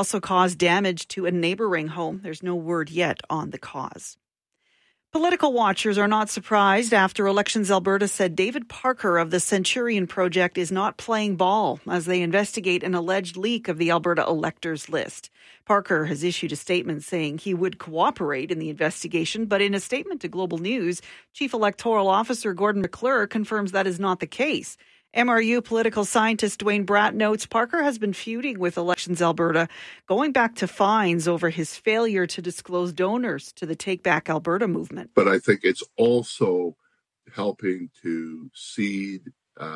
also caused damage to a neighboring home. There's no word yet on the cause. Political watchers are not surprised after Elections Alberta said David Parker of the Centurion Project is not playing ball as they investigate an alleged leak of the Alberta electors list. Parker has issued a statement saying he would cooperate in the investigation, but in a statement to Global News, Chief Electoral Officer Gordon McClure confirms that is not the case. MRU political scientist Dwayne Bratt notes Parker has been feuding with Elections Alberta, going back to fines over his failure to disclose donors to the Take Back Alberta movement. But I think it's also helping to seed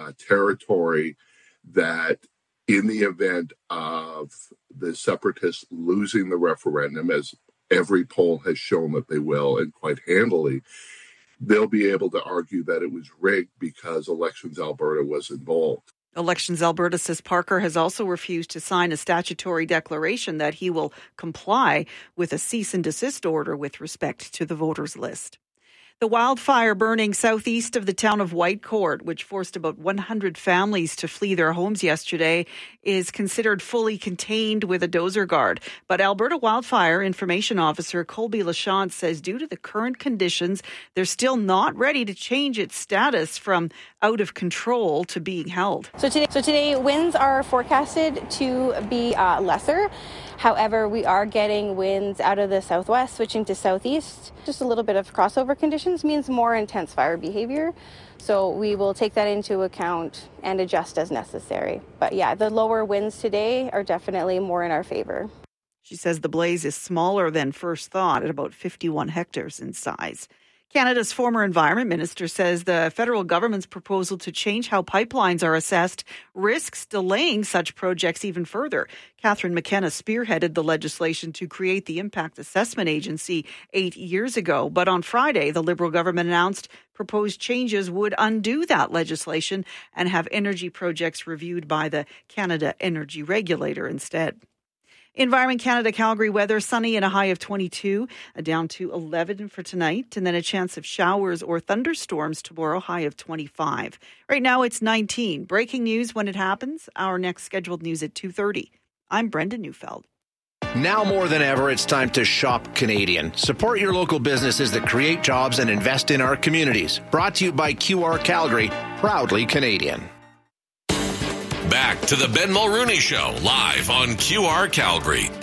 territory that in the event of the separatists losing the referendum, as every poll has shown that they will, and quite handily, they'll be able to argue that it was rigged because Elections Alberta was involved. Elections Alberta says Parker has also refused to sign a statutory declaration that he will comply with a cease and desist order with respect to the voters list. The wildfire burning southeast of the town of Whitecourt, which forced about 100 families to flee their homes yesterday, is considered fully contained with a dozer guard. But Alberta Wildfire Information Officer Colby Lachance says due to the current conditions, they're still not ready to change its status from out of control to being held. So today winds are forecasted to be lesser. However, we are getting winds out of the southwest, switching to southeast. Just a little bit of crossover conditions means more intense fire behavior. So we will take that into account and adjust as necessary. But yeah, the lower winds today are definitely more in our favor. She says the blaze is smaller than first thought at about 51 hectares in size. Canada's former Environment Minister says the federal government's proposal to change how pipelines are assessed risks delaying such projects even further. Catherine McKenna spearheaded the legislation to create the Impact Assessment Agency 8 years ago. But on Friday, the Liberal government announced proposed changes would undo that legislation and have energy projects reviewed by the Canada Energy Regulator instead. Environment Canada Calgary weather, sunny and a high of 22, down to 11 for tonight, and then a chance of showers or thunderstorms tomorrow, high of 25. Right now it's 19. Breaking news when it happens. Our next scheduled news at 2:30. I'm Brenda Neufeld. Now more than ever, it's time to shop Canadian. Support your local businesses that create jobs and invest in our communities. Brought to you by QR Calgary, proudly Canadian. Back to the Ben Mulrooney Show, live on QR Calgary.